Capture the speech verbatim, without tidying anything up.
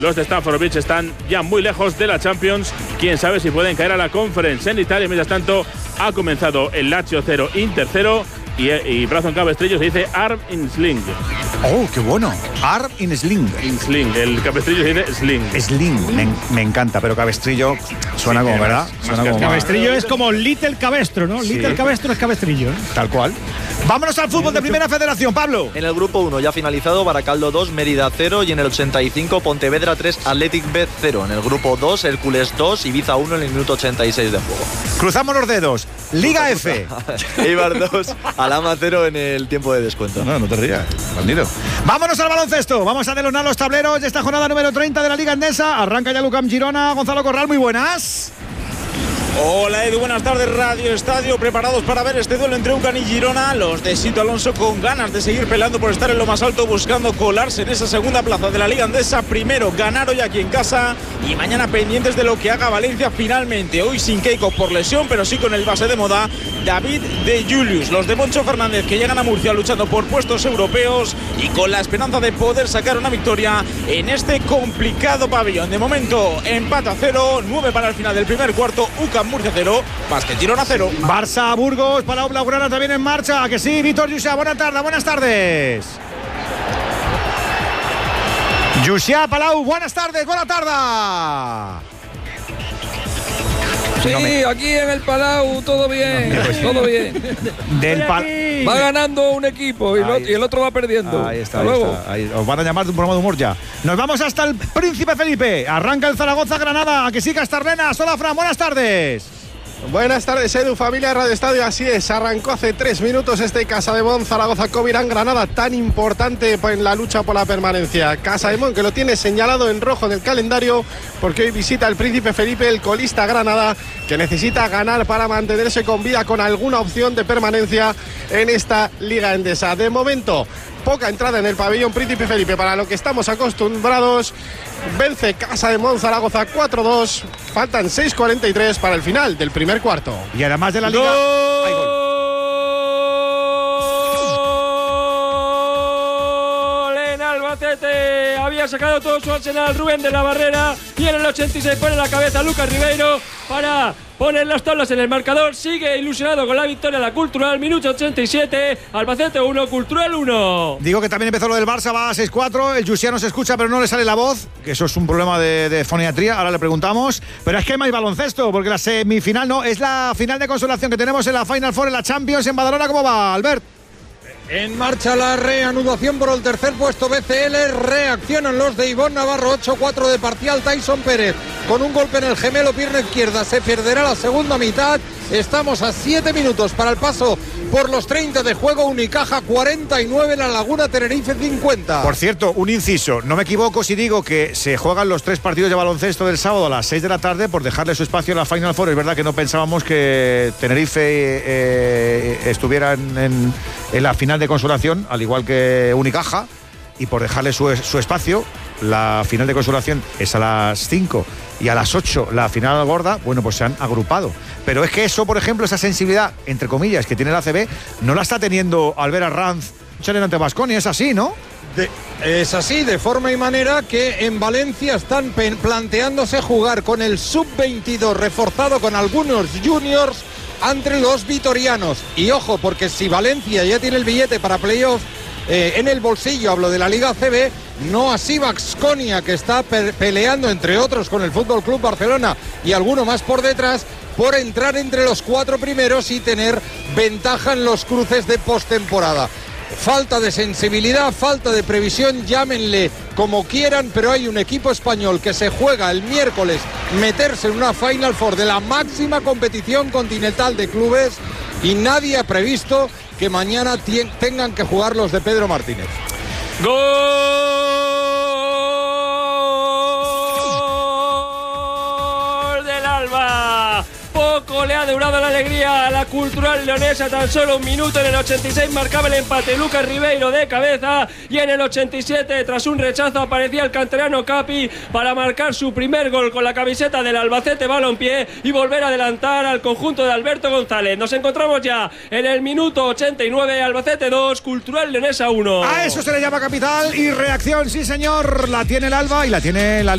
Los de Stamford Bridge están ya muy lejos de la Champions. Quién sabe si pueden caer a la Conference. En Italia, mientras tanto, ha comenzado el Lazio cero, Inter cero. Y, y brazo en cabestrillo se dice arm in sling. Oh, qué bueno. Arm in sling. In sling. El cabestrillo se dice sling. Sling. Me, me encanta, pero cabestrillo suena sí, como, ¿verdad? Suena como cabestrillo es como Little Cabestro, ¿no? Sí. Little Cabestro es cabestrillo, ¿eh? Tal cual. Vámonos al fútbol de Primera Federación, Pablo. En el grupo uno ya finalizado, Baracaldo dos, Mérida cero y en el ochenta y cinco Pontevedra tres, Athletic B cero. En el grupo dos, Hércules dos, Ibiza uno en el minuto ochenta y seis de juego. Cruzamos los dedos. Liga F. Eibar dos, Alhama cero en el tiempo de descuento. No, no te rías, bandido. Vámonos al baloncesto. Vamos a delonar los tableros de esta jornada número treinta de la Liga Endesa. Arranca ya Lucam Girona. Gonzalo Corral, muy buenas. Hola Edu, buenas tardes. Radio Estadio, preparados para ver este duelo entre UCAM y Girona. Los de Sito Alonso con ganas de seguir peleando por estar en lo más alto, buscando colarse en esa segunda plaza de la Liga Endesa. Primero ganar hoy aquí en casa y mañana pendientes de lo que haga Valencia finalmente. Hoy sin Keiko por lesión, pero sí con el base de moda David de Julius. Los de Moncho Fernández que llegan a Murcia luchando por puestos europeos y con la esperanza de poder sacar una victoria en este complicado pabellón. De momento empate a cero, nueve para el final del primer cuarto. UCAM Murcia cero, Basket Girona cero. Barça Burgos, Palau Blaugrana también en marcha. ¿A que sí, Víctor Llucia? Buenas tardes, buenas tardes. Llucia, Palau, buenas tardes, buena tarde. Sí, no me... aquí en el Palau todo bien, no, pues, todo bien. Del pa... Va ganando un equipo y, lo, y el otro va perdiendo. Ahí está, ahí luego. Está. Ahí, os van a llamar de un programa de humor ya. Nos vamos hasta el Príncipe Felipe. Arranca el Zaragoza-Granada. ¿A que sí, Castarlenas? Hola, Fran, buenas tardes. Buenas tardes, Edu, familia Radio Estadio. Así es, arrancó hace tres minutos este Casademón Zaragoza Covirán Granada, tan importante en la lucha por la permanencia. Casademón que lo tiene señalado en rojo en el calendario porque hoy visita el Príncipe Felipe, el colista Granada, que necesita ganar para mantenerse con vida con alguna opción de permanencia en esta Liga Endesa. De momento, poca entrada en el pabellón Príncipe Felipe para lo que estamos acostumbrados. Vence Casademón Zaragoza cuatro dos. Faltan seis cuarenta y tres para el final del primer cuarto. Y además de la Liga... ¡Gol! ¡Hay gol! En Albacete había sacado todo su arsenal Rubén de la Barrera y en el ochenta y seis pone la cabeza Lucas Ribeiro para poner las tablas en el marcador. Sigue ilusionado con la victoria la Cultural. Minuto ochenta y siete, Albacete uno, Cultural uno. Digo que también empezó lo del Barça, va a seis cuatro. El Llucia no se escucha, pero no le sale la voz, que eso es un problema de, de foniatría. Ahora le preguntamos. Pero es que hay más baloncesto, porque la semifinal no, es la final de consolación que tenemos en la Final Four en la Champions en Badalona. ¿Cómo va, Albert? En marcha la reanudación por el tercer puesto B C L, reaccionan los de Ivonne Navarro, ocho cuatro de parcial. Tyson Pérez con un golpe en el gemelo, pierna izquierda, se perderá la segunda mitad. Estamos a siete minutos para el paso por los treinta de juego. Unicaja cuarenta y nueve, La Laguna Tenerife cincuenta. Por cierto, un inciso, no me equivoco si digo que se juegan los tres partidos de baloncesto del sábado a las seis de la tarde por dejarle su espacio en la Final Four. Es verdad que no pensábamos que Tenerife eh, estuviera en, en, en la final de consolación, al igual que Unicaja, y por dejarle su, su espacio, la final de consolación es a las cinco y a las ocho la final gorda. Bueno, pues se han agrupado. Pero es que eso, por ejemplo, esa sensibilidad, entre comillas, que tiene la A C B, no la está teniendo Albert Arranz ante Baskonia. Es así, ¿no? De, es así, de forma y manera que en Valencia están planteándose jugar con el sub veintidós reforzado con algunos juniors entre los vitorianos. Y ojo, porque si Valencia ya tiene el billete para playoff eh, en el bolsillo, hablo de la Liga A C B, no así Baskonia, que está pe peleando entre otros con el Fútbol Club Barcelona y alguno más por detrás por entrar entre los cuatro primeros y tener ventaja en los cruces de postemporada. Falta de sensibilidad, falta de previsión, llámenle como quieran, pero hay un equipo español que se juega el miércoles meterse en una Final Four de la máxima competición continental de clubes y nadie ha previsto que mañana tengan que jugar los de Pedro Martínez. ¡Gol del Alba! Poco le ha durado la alegría a la Cultural leonesa, tan solo un minuto. En el ochenta y seis marcaba el empate Lucas Ribeiro de cabeza y en el ochenta y siete, tras un rechazo, aparecía el canterano Capi para marcar su primer gol con la camiseta del Albacete Balompié y volver a adelantar al conjunto de Alberto González. Nos encontramos ya en el minuto ochenta y nueve, Albacete dos, Cultural leonesa uno. A eso se le llama capital y reacción, sí señor, la tiene el Alba y la tiene la